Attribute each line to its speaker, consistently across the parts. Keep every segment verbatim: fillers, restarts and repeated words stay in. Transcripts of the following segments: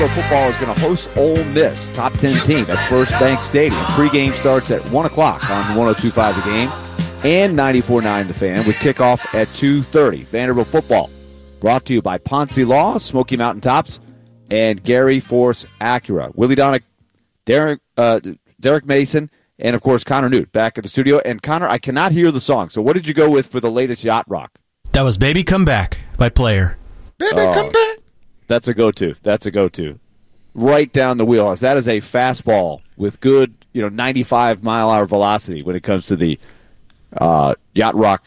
Speaker 1: Football is going to host Ole Miss, top ten team at First Bank Stadium. Pre-game starts at one o'clock on one oh two point five The Game and ninety-four point nine The Fan, with kickoff at two thirty. Vanderbilt football brought to you by Ponce Law, Smoky Mountain Tops, and Gary Force Acura. Willie Donick, Derek, uh, Derek Mason, and, of course, Connor Newt back at the studio. And, Connor, I cannot hear the song, so what did you go with for the latest yacht rock?
Speaker 2: That was Baby Come Back by Player.
Speaker 3: Baby
Speaker 1: Oh.
Speaker 3: Come Back.
Speaker 1: That's a go-to. That's a go-to. Right down the wheelhouse. That is a fastball with good, you know, ninety-five mile an hour velocity when it comes to the uh, yacht rock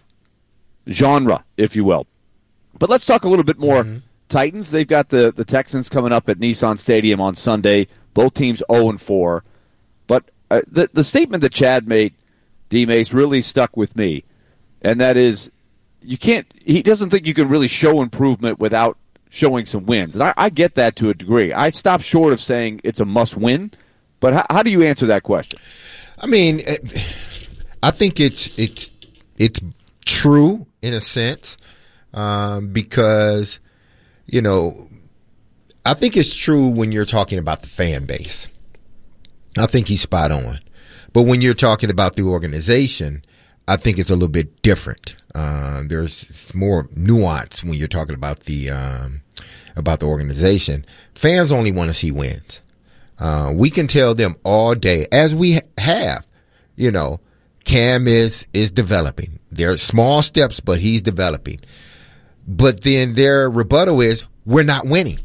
Speaker 1: genre, if you will. But let's talk a little bit more mm-hmm. Titans. They've got the, the Texans coming up at Nissan Stadium on Sunday. Both teams oh and four. But uh, the the statement that Chad made, D-Mace, really stuck with me, and that is, you can't. He doesn't think you can really show improvement without showing some wins. And I, I get that to a degree. I stop short of saying it's a must-win, but how, how do you answer that question?
Speaker 3: I mean, I think it's it's it's true in a sense, um, because, you know, I think it's true when you're talking about the fan base. I think he's spot on. But when you're talking about the organization, I think it's a little bit different. Uh, there's more nuance when you're talking about the um, about the organization. Fans only want to see wins. Uh, we can tell them all day, as we have, you know, Cam is is developing. There are small steps, but he's developing. But then their rebuttal is, we're not winning.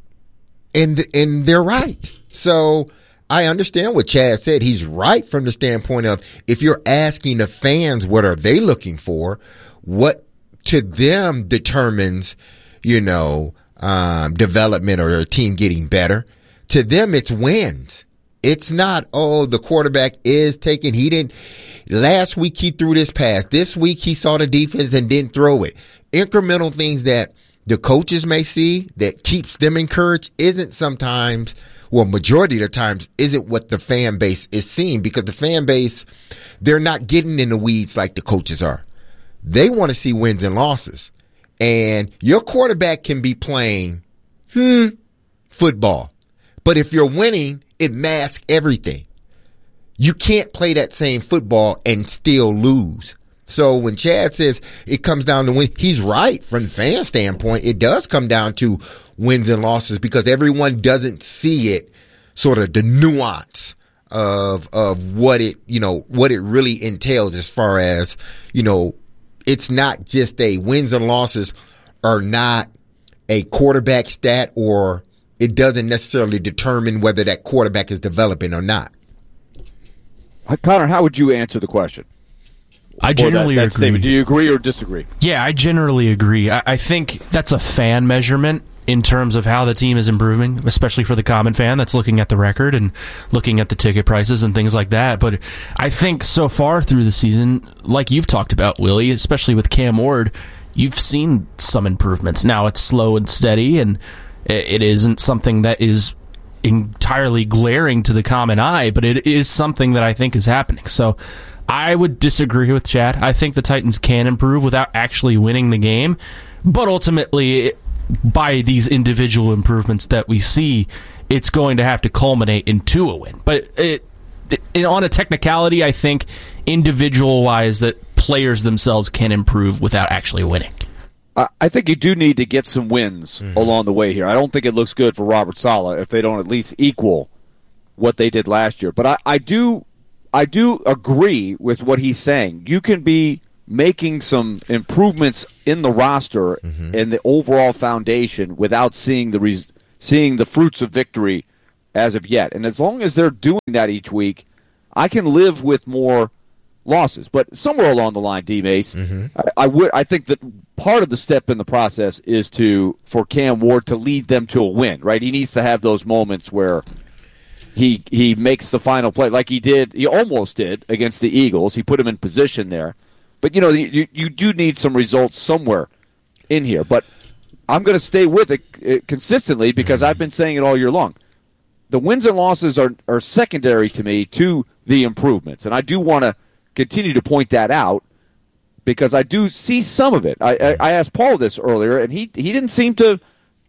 Speaker 3: And and they're right. So I understand what Chad said. He's right from the standpoint of, if you're asking the fans what are they looking for, what to them determines, you know, um, development or their team getting better. To them, it's wins. It's not, oh, the quarterback is taking, he didn't, last week he threw this pass. This week he saw the defense and didn't throw it. Incremental things that the coaches may see that keeps them encouraged isn't sometimes, well, majority of the times, isn't what the fan base is seeing, because the fan base, they're not getting in the weeds like the coaches are. They want to see wins and losses. And your quarterback can be playing, hmm, football. But if you're winning, it masks everything. You can't play that same football and still lose. So when Chad says it comes down to win, he's right from the fan standpoint. It does come down to wins and losses, because everyone doesn't see it, sort of the nuance of of what it, you know, what it really entails, as far as, you know, it's not just a wins and losses are not a quarterback stat, or it doesn't necessarily determine whether that quarterback is developing or not.
Speaker 1: Connor, how would you answer the question?
Speaker 2: I generally
Speaker 1: that, that
Speaker 2: agree.
Speaker 1: Statement. Do you agree or disagree?
Speaker 2: Yeah, I generally agree. I, I think that's a fan measurement in terms of how the team is improving, especially for the common fan that's looking at the record and looking at the ticket prices and things like that. But I think so far through the season, like you've talked about, Willie, especially with Cam Ward, you've seen some improvements. Now it's slow and steady, and it isn't something that is entirely glaring to the common eye, but it is something that I think is happening. So I would disagree with Chad. I think the Titans can improve without actually winning the game, but ultimately, by these individual improvements that we see, it's going to have to culminate into a win. But it, it, on a technicality, I think individual-wise that players themselves can improve without actually winning.
Speaker 1: I think you do need to get some wins mm-hmm. along the way here. I don't think it looks good for Robert Saleh if they don't at least equal what they did last year. But I, I do I do agree with what he's saying. You can be making some improvements in the roster mm-hmm. and the overall foundation without seeing the res- seeing the fruits of victory as of yet. And as long as they're doing that each week, I can live with more losses. But somewhere along the line, D-Mace, mm-hmm. I, I would I think that part of the step in the process is to for Cam Ward to lead them to a win, right? He needs to have those moments where he he makes the final play, like he did, he almost did against the Eagles. He put him in position there. But, you know, you, you do need some results somewhere in here. But I'm going to stay with it, it consistently because I've been saying it all year long. The wins and losses are, are secondary to me to the improvements. And I do want to continue to point that out because I do see some of it. I, I, I asked Paul this earlier, and he he didn't seem to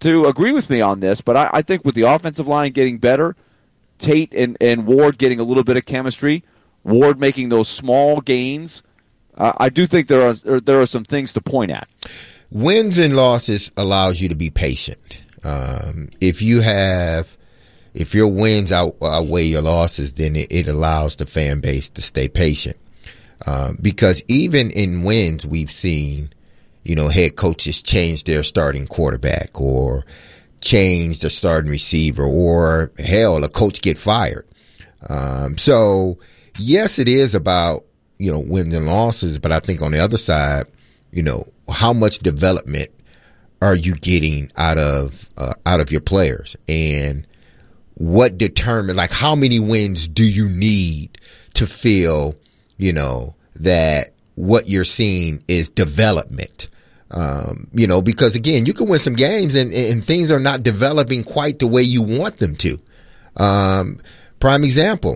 Speaker 1: to agree with me on this, but I, I think with the offensive line getting better, Tate and, and Ward getting a little bit of chemistry, Ward making those small gains, uh, I do think there are there are some things to point at.
Speaker 3: Wins and losses allows you to be patient. Um, if you have, if your wins out, outweigh your losses, then it, it allows the fan base to stay patient. Um, because even in wins, we've seen, you know, head coaches change their starting quarterback or change the starting receiver, or hell, a coach get fired. Um, so yes, it is about, you know, wins and losses, but I think on the other side, you know, how much development are you getting out of uh, out of your players, and what determines, like, how many wins do you need to feel, you know, that what you're seeing is development? Um, you know, because again, you can win some games and, and things are not developing quite the way you want them to. Um, prime example,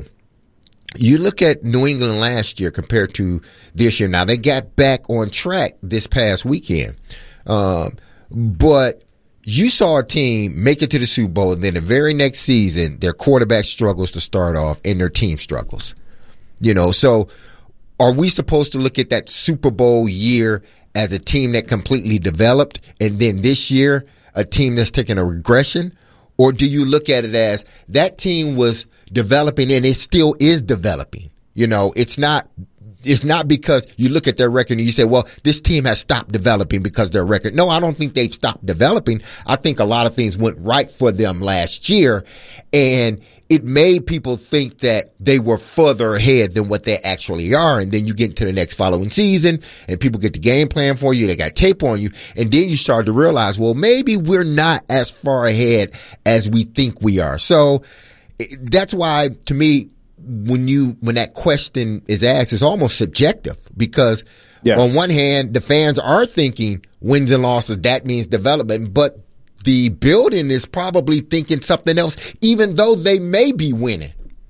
Speaker 3: you look at New England last year compared to this year. Now, they got back on track this past weekend. Um, but you saw a team make it to the Super Bowl, and then the very next season, their quarterback struggles to start off and their team struggles. You know, so are we supposed to look at that Super Bowl year as a team that completely developed, and then this year a team that's taking a regression? Or do you look at it as that team was developing and it still is developing? You know, it's not it's not because you look at their record and you say, well, this team has stopped developing because of their record. No, I don't think they've stopped developing. I think a lot of things went right for them last year, and it made people think that they were further ahead than what they actually are. And then you get into the next following season and people get the game plan for you. They got tape on you. And then you start to realize, well, maybe we're not as far ahead as we think we are. So that's why, to me, when you, when that question is asked, it's almost subjective, because yes, on one hand, the fans are thinking wins and losses, that means development, but the building is probably thinking something else, even though they may be winning.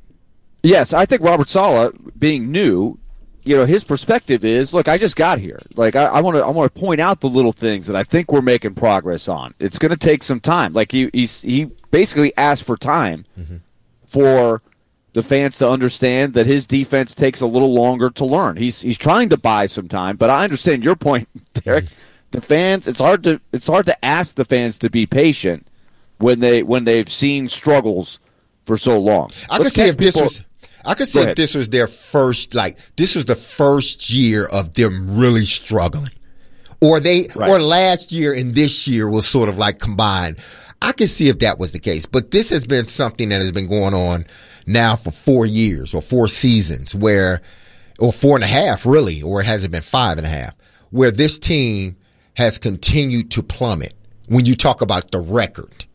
Speaker 1: Yes, I think Robert Saleh, being new, you know, his perspective is, look, I just got here. Like, I want to, I want to point out the little things that I think we're making progress on. It's going to take some time. Like, he he's, he basically asked for time mm-hmm. for the fans to understand that his defense takes a little longer to learn. He's he's trying to buy some time, but I understand your point, Derek. Mm-hmm. The fans, it's hard to it's hard to ask the fans to be patient when they when they've seen struggles for so long.
Speaker 3: I could see if this was I could see if this was their first, like, this was the first year of them really struggling, or they right. or last year and this year was sort of like combined. I could see if that was the case, but this has been something that has been going on now for four years or four seasons, where, or four and a half really, or it hasn't been five and a half, where this team has continued to plummet when you talk about the record.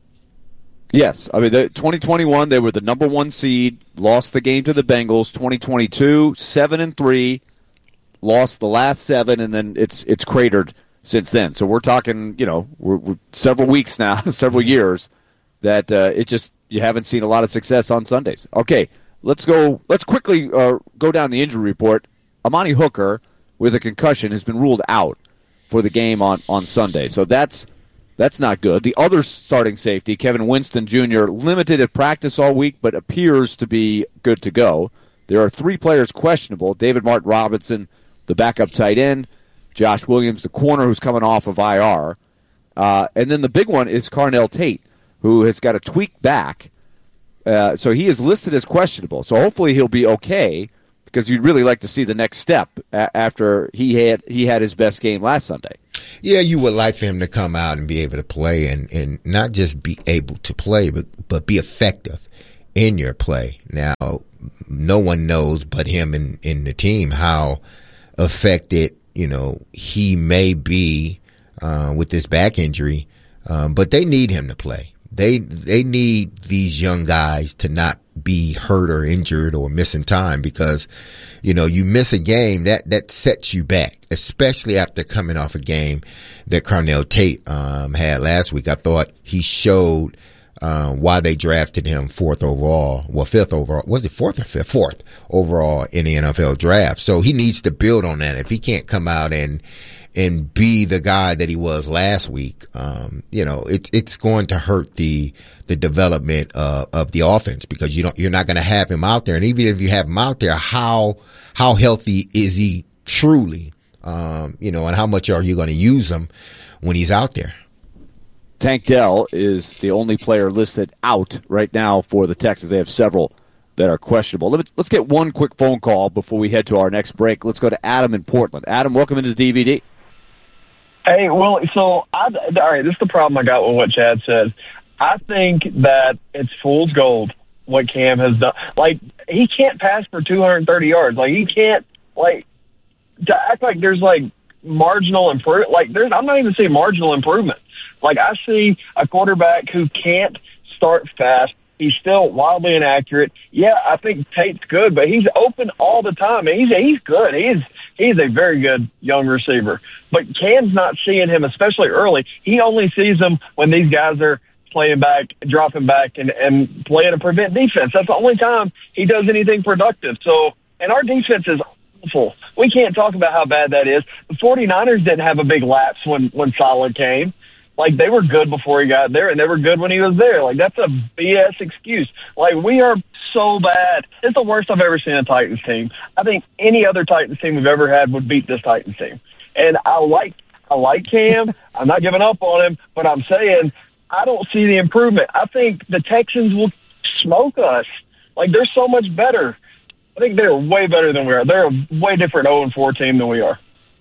Speaker 1: Yes. I mean, the, twenty twenty-one, they were the number one seed, lost the game to the Bengals. twenty twenty-two, seven and three, lost the last seven, and then it's it's cratered since then. So we're talking, you know, we're, we're several weeks now, several years, that uh, it just, you haven't seen a lot of success on Sundays. Okay, let's go, let's quickly uh, go down the injury report. Amani Hooker, with a concussion, has been ruled out for the game on, on Sunday. So that's that's not good. The other starting safety, Kevin Winston Junior, limited at practice all week, but appears to be good to go. There are three players questionable: David Martin Robinson, the backup tight end; Josh Williams, the corner, who's coming off of I R. Uh, and then the big one is Carnell Tate, who has got a tweaked back. Uh, so he is listed as questionable. So hopefully he'll be okay, because you'd really like to see the next step a- after he had he had his best game last Sunday.
Speaker 3: Yeah, you would like for him to come out and be able to play, and, and not just be able to play, but, but be effective in your play. Now, no one knows but him and, and the team how affected, you know, he may be uh, with this back injury, um, but they need him to play. They they need these young guys to not be hurt or injured or missing time, because, you know, you miss a game, that, that sets you back, especially after coming off a game that Carnell Tate um, had last week. I thought he showed uh, why they drafted him fourth overall, well, fifth overall. Was it fourth or fifth? Fourth overall in the N F L draft. So he needs to build on that. If he can't come out and and be the guy that he was last week, um, you know, it, it's going to hurt the the development uh, of the offense because you don't you're not going to have him out there, and even if you have him out there, how how healthy is he truly? Um, you know, and how much are you going to use him when he's out there?
Speaker 1: Tank Dell is the only player listed out right now for the Texans. They have several that are questionable. Let's get one quick phone call before we head to our next break. Let's go to Adam in Portland. Adam, welcome into the D V D.
Speaker 4: Hey, well, so, I, all right, this is the problem I got with what Chad says. I think that it's fool's gold what Cam has done. Like, he can't pass for two hundred thirty yards. Like, he can't, like, to act like there's, like, marginal improvement. Like, there's, I'm not even saying marginal improvement. Like, I see a quarterback who can't start fast. He's still wildly inaccurate. Yeah, I think Tate's good, but he's open all the time. And he's he's good. He's he's a very good young receiver. But Cam's not seeing him, especially early. He only sees him when these guys are playing back, dropping back, and, and playing a prevent defense. That's the only time he does anything productive. So, and our defense is awful. We can't talk about how bad that is. The 49ers didn't have a big lapse when, when Saleh came. Like, they were good before he got there, and they were good when he was there. Like, that's a B S excuse. Like, we are so bad. It's the worst I've ever seen a Titans team. I think any other Titans team we've ever had would beat this Titans team. And I like I like Cam. I'm not giving up on him, but I'm saying I don't see the improvement. I think the Texans will smoke us. Like, they're so much better. I think they're way better than we are. They're a way different oh and four team than we are.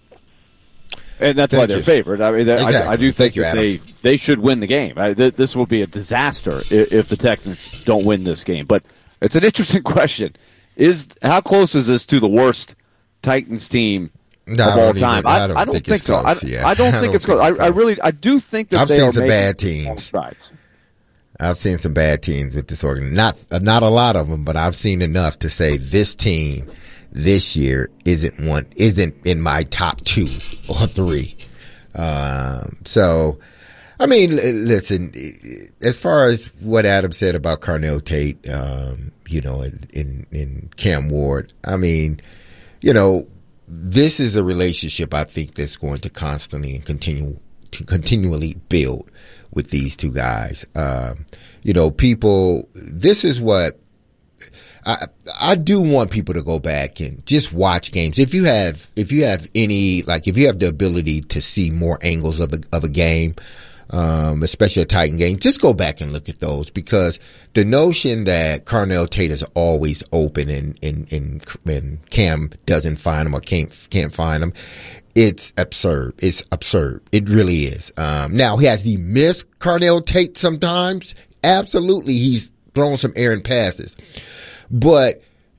Speaker 1: And that's
Speaker 3: Thank
Speaker 1: why they're
Speaker 3: you.
Speaker 1: favored. I mean,
Speaker 3: exactly.
Speaker 1: I, I do think
Speaker 3: you,
Speaker 1: that they, they should win the game. I, th- this will be a disaster if, if the Texans don't win this game. But it's an interesting question. Is how close is this to the worst Titans team
Speaker 3: no,
Speaker 1: of all time?
Speaker 3: Even, I, don't
Speaker 1: I don't
Speaker 3: think,
Speaker 1: think
Speaker 3: it's
Speaker 1: so.
Speaker 3: Close,
Speaker 1: I,
Speaker 3: yeah.
Speaker 1: I don't
Speaker 3: I
Speaker 1: think
Speaker 3: don't
Speaker 1: it's close.
Speaker 3: think it's
Speaker 1: I, I
Speaker 3: close.
Speaker 1: really, I do think that
Speaker 3: I've
Speaker 1: they
Speaker 3: seen
Speaker 1: are
Speaker 3: some
Speaker 1: making
Speaker 3: bad teams.
Speaker 1: strides.
Speaker 3: I've seen some bad teams with this organ. Not uh, not a lot of them, but I've seen enough to say this team this year isn't one isn't in my top two or three. Um, so, I mean, l- listen. As far as what Adam said about Carnell Tate, um, you know, in, in in Cam Ward, I mean, you know, this is a relationship I think that's going to constantly and continue to continually build with these two guys. Um, you know, people, this is what I, I do want people to go back and just watch games. If you have, if you have any, like, if you have the ability to see more angles of a, of a game, um, especially a Titan game, just go back and look at those, because the notion that Carnell Tate is always open and, and, and, and Cam doesn't find him or can't, can't find him, it's absurd. It's absurd. It really is. Um, now, has he missed Carnell Tate sometimes? Absolutely. He's thrown some errant passes. But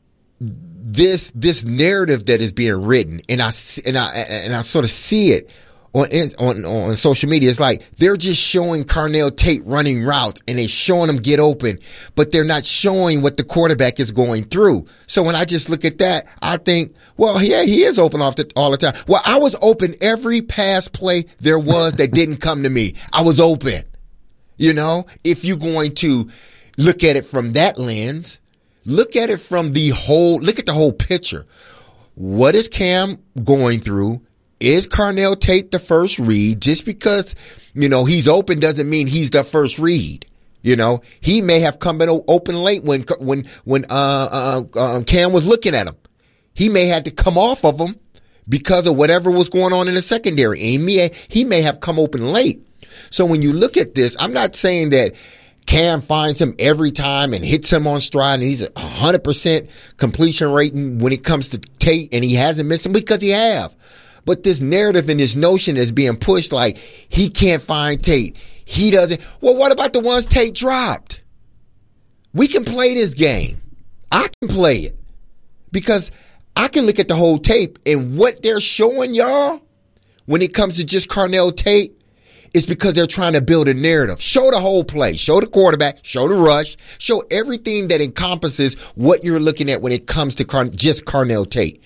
Speaker 3: this this narrative that is being written, and I and I and I sort of see it on on on social media. It's like they're just showing Carnell Tate running routes, and they're showing him get open, but they're not showing what the quarterback is going through. So when I just look at that, I think, well, yeah, he is open off the, all the time. Well, I was open every pass play there was that didn't come to me. I was open. You know, if you're going to look at it from that lens. Look at it from the whole, look at the whole picture. What is Cam going through? Is Carnell Tate the first read? Just because, you know, he's open doesn't mean he's the first read. You know, he may have come in open late when, when, when, uh, uh, uh, Cam was looking at him. He may have to come off of him because of whatever was going on in the secondary. He may, he may have come open late. So when you look at this, I'm not saying that Cam finds him every time and hits him on stride, and he's a one hundred percent completion rating when it comes to Tate, and he hasn't missed him, because he have. But this narrative and this notion is being pushed like he can't find Tate. He doesn't. Well, what about the ones Tate dropped? We can play this game. I can play it, because I can look at the whole tape, and what they're showing y'all when it comes to just Carnell Tate, it's because they're trying to build a narrative. Show the whole play. Show the quarterback. Show the rush. Show everything that encompasses what you're looking at when it comes to Car- just Carnell Tate.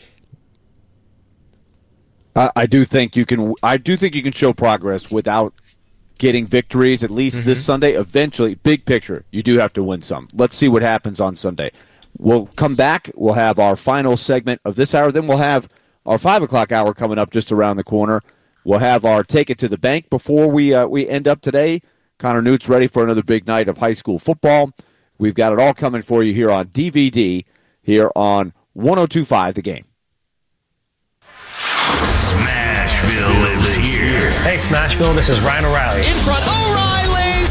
Speaker 1: I, I do think you can. I do think you can show progress without getting victories. At least mm-hmm. this Sunday. Eventually, big picture, you do have to win some. Let's see what happens on Sunday. We'll come back. We'll have our final segment of this hour. Then we'll have our five o'clock hour coming up just around the corner. We'll have our Take It to the Bank before we uh, we end up today. Connor Newt's ready for another big night of high school football. We've got it all coming for you here on D V D, here on one oh two point five The Game.
Speaker 5: Smashville lives here.
Speaker 6: Hey, Smashville, this is Ryan O'Reilly.
Speaker 7: In front, O'Reilly,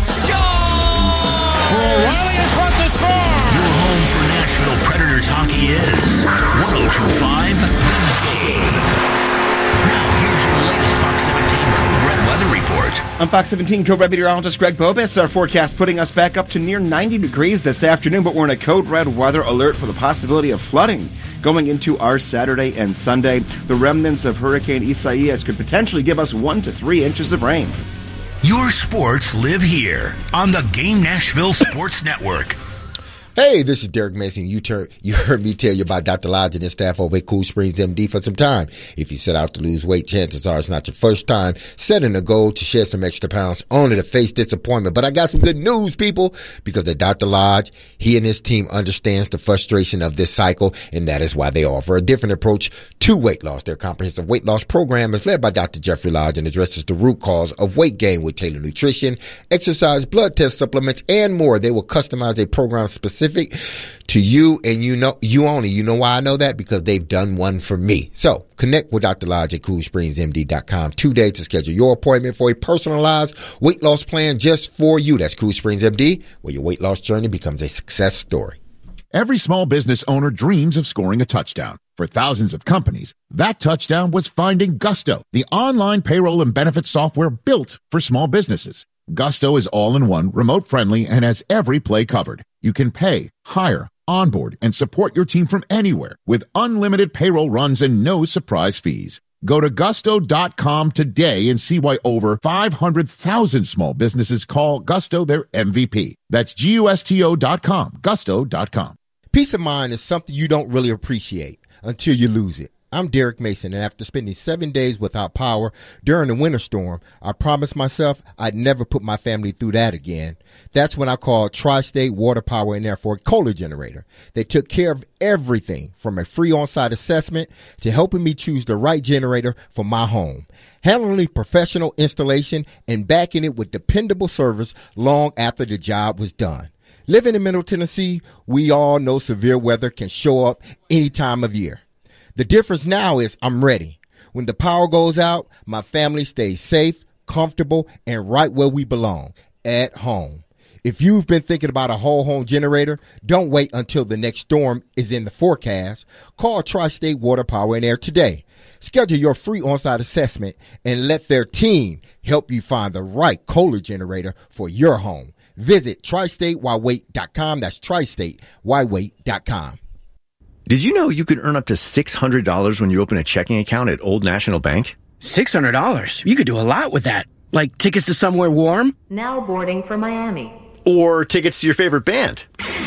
Speaker 7: score! For O'Reilly in front to score!
Speaker 5: Your home for Nashville Predators hockey is one oh two point five The Game. Now, here's your latest Fox seventeen Code Red weather report.
Speaker 8: I'm Fox seventeen Code Red meteorologist Greg Bobis. Our forecast putting us back up to near ninety degrees this afternoon, but we're in a Code Red weather alert for the possibility of flooding going into our Saturday and Sunday. The remnants of Hurricane Isaias could potentially give us one to three inches of rain.
Speaker 5: Your sports live here on the Game Nashville Sports Network.
Speaker 3: Hey, this is Derek Mason. You, ter- you heard me tell you about Doctor Lodge and his staff over at Cool Springs M D for some time. If you set out to lose weight, chances are it's not your first time setting a goal to shed some extra pounds, only to face disappointment. But I got some good news, people, because at Doctor Lodge, he and his team understands the frustration of this cycle, and that is why they offer a different approach to weight loss. Their comprehensive weight loss program is led by Doctor Jeffrey Lodge and addresses the root cause of weight gain with tailored nutrition, exercise, blood test supplements, and more. They will customize a program specific to you, and you know you only. You know why I know that? Because they've done one for me. So connect with Doctor Lodge at cool springs m d dot com today to schedule your appointment for a personalized weight loss plan just for you. That's Cool Springs M D, where your weight loss journey becomes a success story.
Speaker 9: Every small business owner dreams of scoring a touchdown. For thousands of companies, that touchdown was finding Gusto, the online payroll and benefits software built for small businesses. Gusto is all-in-one, remote-friendly, and has every play covered. You can pay, hire, onboard, and support your team from anywhere with unlimited payroll runs and no surprise fees. Go to gusto dot com today and see why over five hundred thousand small businesses call Gusto their M V P. That's G U S T O dot com, gusto dot com.
Speaker 3: Peace of mind is something you don't really appreciate until you lose it. I'm Derek Mason, and after spending seven days without power during the winter storm, I promised myself I'd never put my family through that again. That's when I called Tri-State Water Power in there for a Kohler generator. They took care of everything from a free on-site assessment to helping me choose the right generator for my home, handling professional installation, and backing it with dependable service long after the job was done. Living in Middle Tennessee, we all know severe weather can show up any time of year. The difference now is I'm ready. When the power goes out, my family stays safe, comfortable, and right where we belong, at home. If you've been thinking about a whole home generator, don't wait until the next storm is in the forecast. Call Tri-State Water Power and Air today. Schedule your free on-site assessment and let their team help you find the right Kohler generator for your home. Visit tri state y wait dot com. That's tri state y wait dot com.
Speaker 10: Did you know you could earn up to six hundred dollars when you open a checking account at Old National Bank?
Speaker 11: six hundred dollars? You could do a lot with that. Like tickets to somewhere warm?
Speaker 12: Now boarding for Miami.
Speaker 10: Or tickets to your favorite band.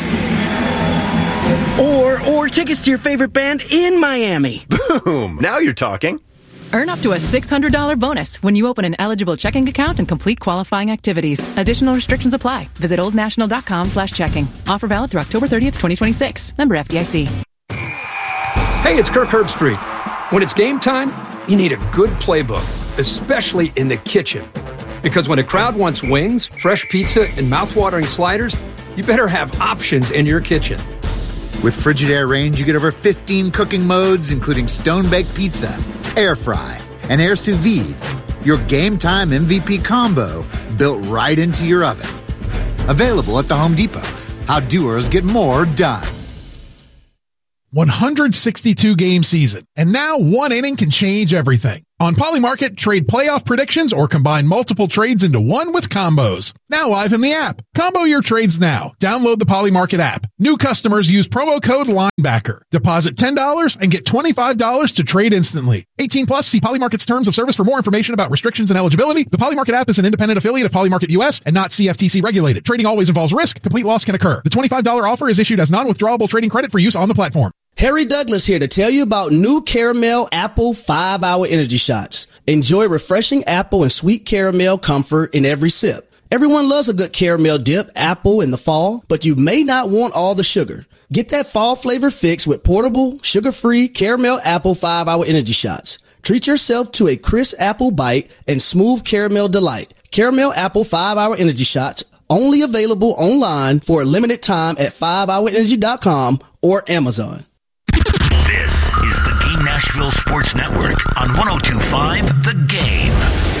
Speaker 11: Or, or tickets to your favorite band in Miami.
Speaker 10: Boom! Now you're talking.
Speaker 13: Earn up to a six hundred dollars bonus when you open an eligible checking account and complete qualifying activities. Additional restrictions apply. Visit old national dot com slash checking. Offer valid through October thirtieth, twenty twenty-six. Member F D I C.
Speaker 14: Hey, it's Kirk Herbstreit. When it's game time, you need a good playbook, especially in the kitchen. Because when a crowd wants wings, fresh pizza, and mouthwatering sliders, you better have options in your kitchen.
Speaker 15: With Frigidaire Range, you get over fifteen cooking modes, including stone-baked pizza, air fry, and air sous vide. Your game time M V P combo built right into your oven. Available at the Home Depot. How doers get more done.
Speaker 16: one hundred sixty-two game season, and now one inning can change everything. On Polymarket, trade playoff predictions or combine multiple trades into one with combos. Now live in the app. Combo your trades now. Download the Polymarket app. New customers use promo code LINEBACKER. Deposit ten dollars and get twenty-five dollars to trade instantly. eighteen plus, see Polymarket's terms of service for more information about restrictions and eligibility. The Polymarket app is an independent affiliate of Polymarket U S and not C F T C regulated. Trading always involves risk. Complete loss can occur. The twenty-five dollars offer is issued as non-withdrawable trading credit for use on the platform.
Speaker 17: Harry Douglas here to tell you about new Caramel Apple five hour Energy Shots. Enjoy refreshing apple and sweet caramel comfort in every sip. Everyone loves a good caramel dip, apple in the fall, but you may not want all the sugar. Get that fall flavor fix with portable, sugar-free Caramel Apple five hour Energy Shots. Treat yourself to a crisp apple bite and smooth caramel delight. Caramel Apple five hour Energy Shots, only available online for a limited time at five hour energy dot com or Amazon.
Speaker 5: This is the Game Nashville Sports Network on one oh two point five The Game.